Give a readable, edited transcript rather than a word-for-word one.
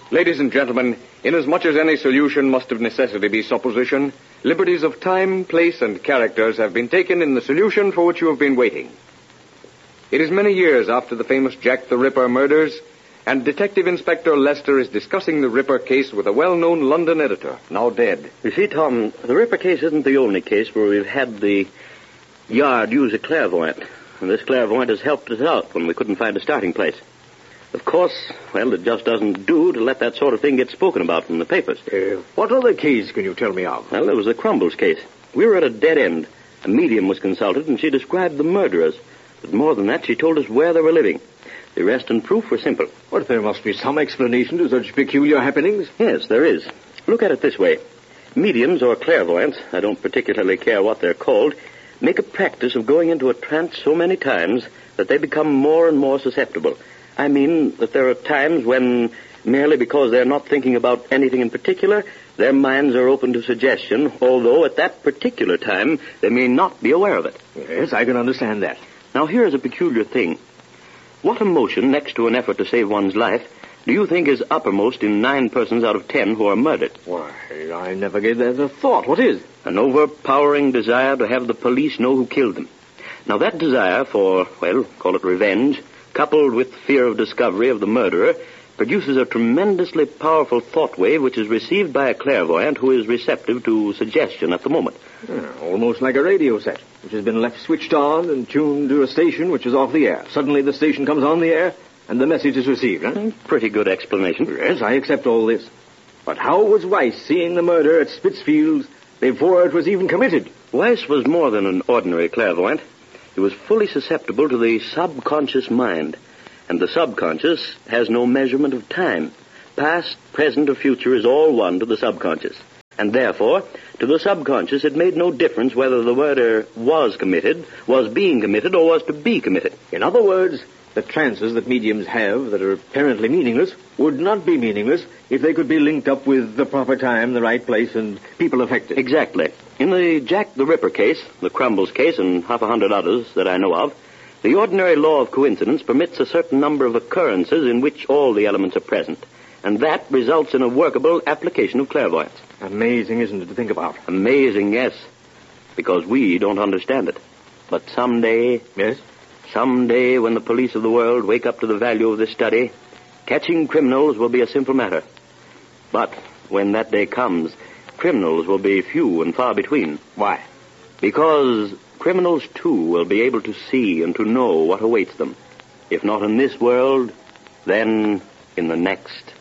Ladies and gentlemen, inasmuch as any solution must of necessity be supposition, liberties of time, place, and characters have been taken in the solution for which you have been waiting. It is many years after the famous Jack the Ripper murders, and Detective Inspector Lester is discussing the Ripper case with a well-known London editor, now dead. You see, Tom, the Ripper case isn't the only case where we've had the Yard use a clairvoyant. And this clairvoyant has helped us out when we couldn't find a starting place. Of course, well, it just doesn't do to let that sort of thing get spoken about in the papers. What other case can you tell me of? Well, there was the Crumbles case. We were at a dead end. A medium was consulted, and she described the murderers. But more than that, she told us where they were living. The arrest and proof were simple. But there must be some explanation to such peculiar happenings. Yes, there is. Look at it this way. Mediums or clairvoyants, I don't particularly care what they're called, make a practice of going into a trance so many times that they become more and more susceptible. I mean that there are times when, merely because they're not thinking about anything in particular, their minds are open to suggestion, although at that particular time they may not be aware of it. Yes, I can understand that. Now, here's a peculiar thing. What emotion, next to an effort to save one's life, do you think is uppermost in 9 persons out of 10 who are murdered? Why, I never gave that a thought. What is? An overpowering desire to have the police know who killed them. Now, that desire for, well, call it revenge, coupled with fear of discovery of the murderer, produces a tremendously powerful thought wave which is received by a clairvoyant who is receptive to suggestion at the moment. Almost like a radio set, which has been left switched on and tuned to a station which is off the air. Suddenly the station comes on the air, and the message is received, huh? Pretty good explanation. Yes, I accept all this. But how was Weiss seeing the murder at Spitzfields before it was even committed? Weiss was more than an ordinary clairvoyant. He was fully susceptible to the subconscious mind. And the subconscious has no measurement of time. Past, present, or future is all one to the subconscious. And therefore, to the subconscious, it made no difference whether the murder was committed, was being committed, or was to be committed. In other words, the trances that mediums have that are apparently meaningless would not be meaningless if they could be linked up with the proper time, the right place, and people affected. Exactly. In the Jack the Ripper case, the Crumbles case, and half a hundred others that I know of, the ordinary law of coincidence permits a certain number of occurrences in which all the elements are present, and that results in a workable application of clairvoyance. Amazing, isn't it, to think about? Amazing, yes, because we don't understand it. But someday... Yes? Someday, when the police of the world wake up to the value of this study, catching criminals will be a simple matter. But when that day comes, criminals will be few and far between. Why? Because criminals, too, will be able to see and to know what awaits them. If not in this world, then in the next.